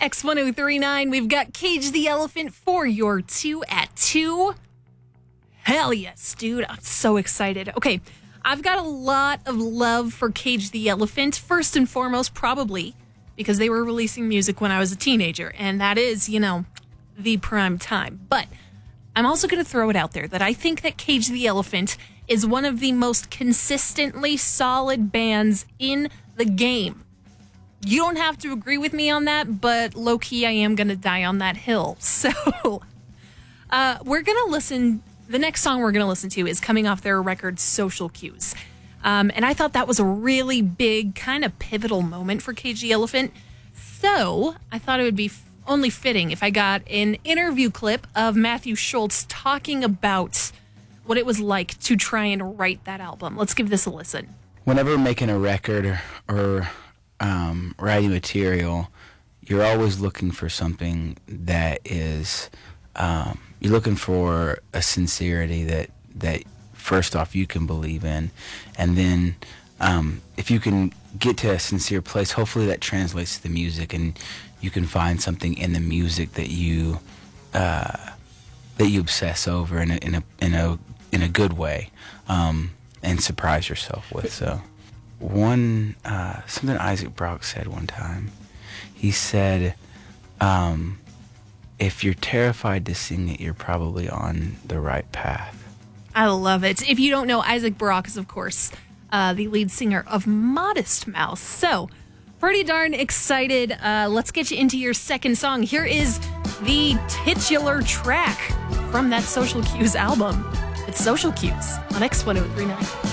X1039. We've got Cage the Elephant for your 2 at 2. Hell yes, dude. I'm so excited. Okay, I've got a lot of love for Cage the Elephant. First and foremost, probably because they were releasing music when I was a teenager. And that is, the prime time. But I'm also going to throw it out there that I think that Cage the Elephant is one of the most consistently solid bands in the game. You don't have to agree with me on that, but low-key I am going to die on that hill. So we're going to listen. The next song we're going to listen to is coming off their record Social Cues. And I thought that was a really big, kind of pivotal moment for Cage the Elephant. So I thought it would be only fitting if I got an interview clip of Matthew Schultz talking about what it was like to try and write that album. Let's give this a listen. Whenever making a record or writing material, you're always looking for something that is, you're looking for a sincerity that first off you can believe in, and then if you can get to a sincere place, hopefully that translates to the music, and you can find something in the music that you obsess over in a good way, and surprise yourself with. So something Isaac Brock said one time, he said, if you're terrified to sing it, you're probably on the right path. I love it. If you don't know, Isaac Brock is, of course, the lead singer of Modest Mouse. So, pretty darn excited. Let's get you into your second song. Here is the titular track from that Social Cues album. It's Social Cues on X1039.